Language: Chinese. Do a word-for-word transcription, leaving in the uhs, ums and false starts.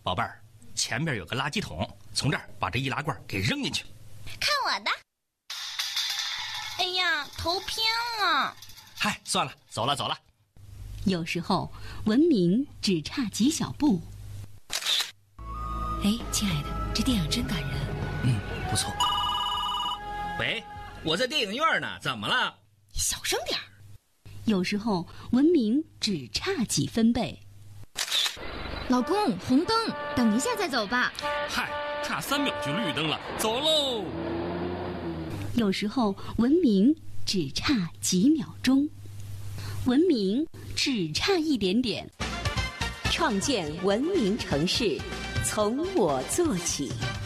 宝贝儿，前面有个垃圾桶，从这儿把这易拉罐给扔进去。 看我的！哎呀，头偏了。 嗨，算了，走了走了。 有时候文明只差几小步。 哎，亲爱的，这电影真感人。 嗯，不错。 喂，我在电影院呢，怎么了？ 小声点儿。 有时候文明只差几分贝。 老公，红灯，等一下再走吧。 嗨，差三秒就绿灯了，走喽。 有时候文明只差几秒钟，文明只差一点点。 创建文明城市，从我做起。